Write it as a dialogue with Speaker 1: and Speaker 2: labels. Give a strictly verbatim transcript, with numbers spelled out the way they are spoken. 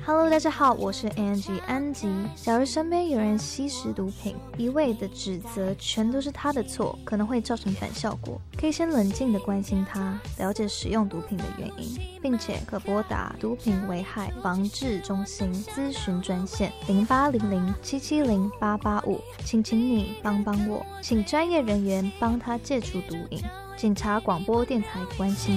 Speaker 1: Hello， 大家好，我是 Angie 安吉。假如身边有人吸食毒品，一味的指责全都是他的错，可能会造成反效果。可以先冷静的关心他，了解使用毒品的原因，并且可拨打毒品危害防治中心咨询专线零八零零七七零八八五，请请你帮帮我，请专业人员帮他戒除毒瘾。警察广播电台关心。